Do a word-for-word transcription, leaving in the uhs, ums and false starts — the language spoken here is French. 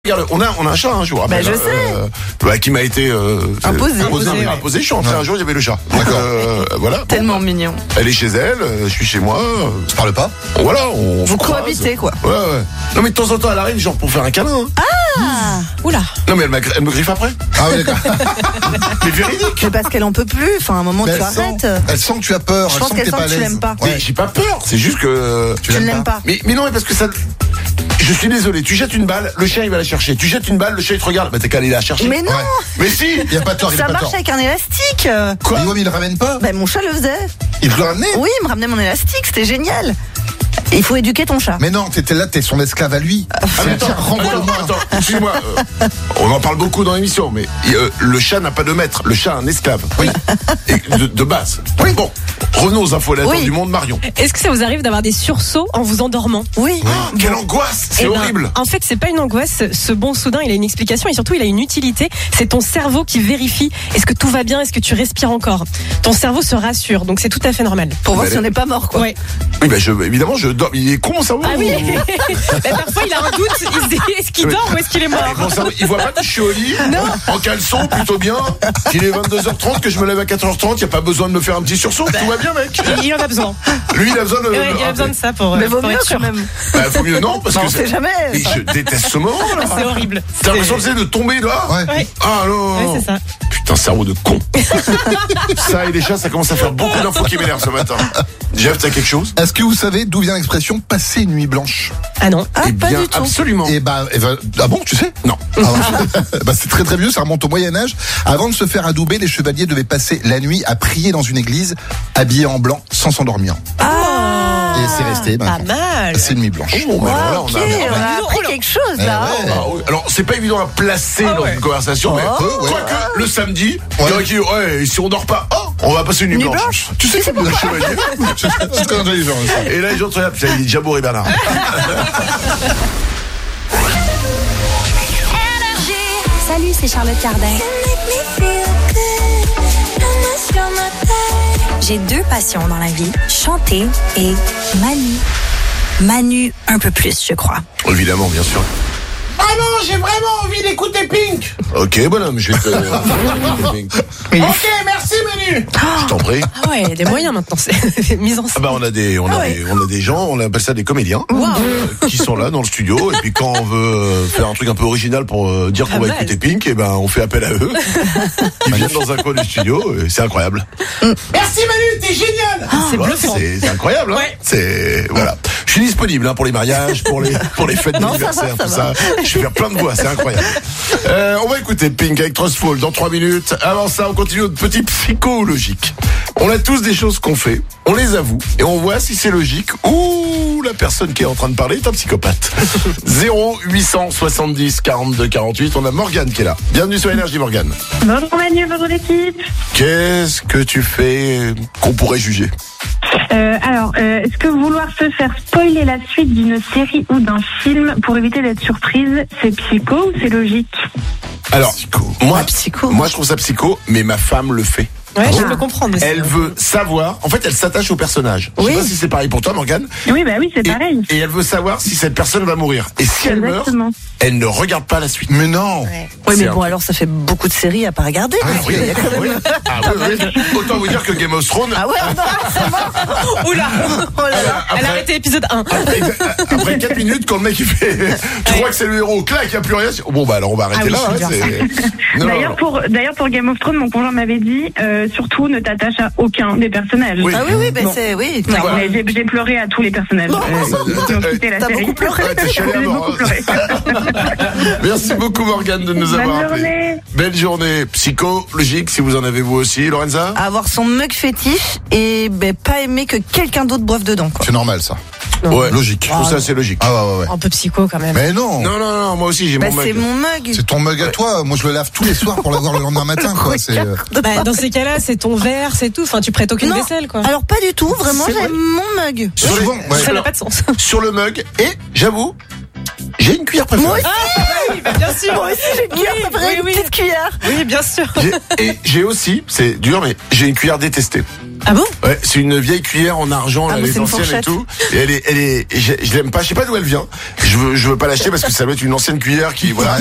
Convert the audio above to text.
Regarde, on a, on a un chat, hein, je vous rappelle. Bah, je sais. Euh, bah, qui m'a été euh, imposé. imposé, imposé, ouais. imposé. Je suis rentré un jour, il y avait le chat. Donc, euh, voilà. Tellement bon, mignon. Elle est chez elle, euh, je suis chez moi. Euh, tu parles pas? Voilà, on. Vous cohabitez, quoi. Ouais, ouais. Non, mais de temps en temps, elle arrive, genre pour faire un câlin. Hein. Ah mmh. Oula. Non, mais elle, elle me griffe après. Ah ouais, d'accord. Mais véridique. Mais parce qu'elle en peut plus. Enfin, à un moment, mais tu arrêtes. Sent, elle sent que tu as peur. Je elle pense sent qu'elle que t'es sent pas que tu l'aimes pas. Ouais. Mais j'ai pas peur. C'est juste que tu, tu ne l'aimes pas. pas. Mais, mais non, mais parce que ça. Je suis désolé, tu jettes une balle, le chien il va la chercher. Tu jettes une balle, le chien il te regarde. Bah t'es qu'à aller la chercher. Mais non. Ouais. Mais si. Il y a pas de tort, il y a Ça pas de marche tort. avec un élastique. Quoi? Mais, ouais, mais il le ramène pas. Bah mon chat le faisait. Il te le ramenait? Oui, il me ramenait mon élastique, c'était génial. Il faut éduquer ton chat. Mais non, t'étais là, t'es son esclave à lui. Ah, mais attends, renvoie-le-moi. Attends, excuse-moi. Euh, on en parle beaucoup dans l'émission, mais euh, le chat n'a pas de maître. Le chat a un esclave. Oui. Et de, de base. Oui. Bon, revenons aux infos oui. du monde, Marion. Est-ce que ça vous arrive d'avoir des sursauts en vous endormant? Oui. Oh, bon. Quelle angoisse. C'est ben, horrible. En fait, c'est pas une angoisse. Ce bond soudain, il a une explication et surtout, il a une utilité. C'est ton cerveau qui vérifie est-ce que tout va bien, est-ce que tu respires encore. Ton cerveau se rassure, donc c'est tout à fait normal. Pour voir si on n'est pas mort, quoi. Ouais. Oui, ben je, évidemment, je dors. Il est con, mon cerveau. Ah oui. Ben, parfois, il a un doute. Il se dit est-ce qu'il dort ou est-ce qu'il est mort? Mon cerveau, il voit pas que je suis au lit, non. en caleçon, plutôt bien. Qu'il est vingt-deux heures trente, que je me lève à quatre heures trente. Il y a pas besoin de me faire un petit sursaut. Ben, tout va bien, mec. Il en a besoin. Lui, il a besoin de. Ouais, il a besoin de ça pour. Mais vaut pour mieux être sûr. quand même. Bah, faut mieux non, parce non, que on sait jamais. Et je déteste ce moment là. C'est horrible. T'as l'impression c'est de tomber là. Ouais. Ouais. Ah non. Ouais, c'est ça. Putain, cerveau de con. Ça et les chats, ça commence à faire beaucoup d'infos qui m'énervent ce matin. Jeff, t'as quelque chose? Est-ce que vous savez d'où vient l'expression passer une nuit blanche? Ah non. Ah, eh pas bien, du tout. absolument. Et bah, et bah, ah bon, tu sais? Non. Ah, bah, c'est très très vieux, ça remonte au Moyen-Âge. Avant de se faire adouber, les chevaliers devaient passer la nuit à prier dans une église, habillés en blanc, sans s'endormir. Ah. Et c'est resté. Pas Bah, mal. c'est une nuit blanche. Oh, bah, Ah, voilà, ok, on a, on a appris Oh, quelque chose là. Eh ouais. Ah, oui. Alors, c'est pas évident à placer Ah, dans ouais. une conversation, mais Oh, quoique ouais. le samedi, Ouais. il y en a qui disent, ouais, si on dort pas, oh, on va passer une nuit, Nuit blanche. blanche. Tu sais, c'est pour le chevalier. C'est très intelligent, ça. Et là, les gens te regardent, putain, il est déjà bourré, Bernard. Salut, c'est Charlotte Cardin. J'ai deux passions dans la vie, chanter et Manu. Manu un peu plus, je crois. Évidemment, bien sûr. Vraiment, j'ai vraiment envie d'écouter Pink. Ok, bonhomme, je vais te... Ok, merci Manu. Je t'en prie. Ah ouais, il y a des moyens maintenant. C'est mise en Ah scène. bah on a des on a Ah ouais. des on a des gens, on appelle ça des comédiens Wow. euh, qui sont là dans le studio et puis quand on veut euh, faire un truc un peu original pour euh, dire qu'on Pas va mal. écouter Pink, et ben on fait appel à eux. Ils viennent dans un coin du studio, et c'est incroyable. Merci Manu, t'es génial. C'est Voilà, bluffant. c'est c'est incroyable. Hein. Ouais. C'est voilà. Je suis disponible hein, pour les mariages, pour les pour les fêtes Non, ça d'anniversaire, va, tout ça ça. Je vais faire plein de voix, c'est incroyable. Euh, on va écouter Pink avec Trustful dans trois minutes. Avant ça, on continue notre petit psychologique. On a tous des choses qu'on fait, on les avoue et on voit si c'est logique ou la personne qui est en train de parler est un psychopathe. zéro huit cent soixante-dix quarante-deux quarante-huit. On a Morgane qui est là. Bienvenue sur Énergie, Morgane. Bonjour Manu, bonjour l'équipe. Qu'est-ce que tu fais qu'on pourrait juger? Euh, alors, euh, est-ce que vouloir se faire spoiler la suite d'une série ou d'un film pour éviter d'être surprise, c'est psycho ou c'est logique? Alors, moi, Ah, psycho. moi je trouve ça psycho, mais ma femme le fait. Ouais, je peux comprendre. mais c'est- Elle veut savoir. En fait, elle s'attache au personnage. Je Oui. sais pas si c'est pareil pour toi, Morgane. Oui, bah oui, c'est Et, pareil. et elle veut savoir si cette personne va mourir. Et si elle meurt, Exactement. elle ne regarde pas la suite. Mais non. Oui, C'est mais un bon, truc. alors ça fait beaucoup de séries à pas regarder. Ah parce oui, qu'il y a quand oui. même- Ah oui, oui. Autant vous dire que Game of Thrones. Ah ouais, non, c'est mort. Oula. Oh là là. Elle a arrêté épisode un. Après, après quatre minutes, quand le mec il fait, tu crois que c'est le héros, clac, il n'y a plus rien. Bon bah alors on va arrêter Ah oui, là. c'est hein, bien c'est- Non, D'ailleurs, non. pour, d'ailleurs, pour Game of Thrones, mon conjoint m'avait dit, euh, surtout ne t'attache à aucun des personnages. Oui. Ah oui, oui, ben Bon. c'est, oui. Non, Voilà. mais j'ai, j'ai pleuré à tous les personnages. Bon. Euh, qui ont quitté la T'as série. beaucoup pleuré. Ouais, t'es chialé à J'ai mort, beaucoup hein. pleuré. Merci beaucoup Morgane de nous Bonne avoir appelé. journée. Belle journée. Psychologique, si vous en avez vous aussi, Lorenza. Avoir son mug fétiche et ben, pas aimer que quelqu'un d'autre boive dedans, quoi. C'est normal, ça. Ouais, Logique. Je trouve ça assez logique. Ah ouais, ouais, ouais. Un peu psycho quand même. Mais non. Non, non, non, moi aussi j'ai Bah, mon c'est mug. mon mug. C'est ton mug à toi. Moi, je le lave tous les soirs pour l'avoir le lendemain matin, quoi. C'est, euh, Bah, dans ces cas-là, c'est ton verre, c'est tout. Enfin, tu prêtes aucune Non. vaisselle, quoi. Alors pas du tout, vraiment C'est j'aime mon mug. Sur le- souvent, ouais. Ça n'a alors, pas de sens. sur le mug, et j'avoue, j'ai une cuillère préférée. Moi aussi, Oui, bah, bien sûr. moi aussi j'ai une cuillère Oui, préférée, oui, une oui. petite cuillère. Oui, bien sûr. J'ai- Et j'ai aussi, c'est dur, mais j'ai une cuillère détestée. Ah bon? Ouais, c'est une vieille cuillère en argent, Ah, là, mais les c'est une anciennes et fourchette. tout. Et elle est, elle est, je, je l'aime pas, je sais pas d'où elle vient. Je veux, je veux pas l'acheter parce que ça doit être une ancienne cuillère qui, voilà.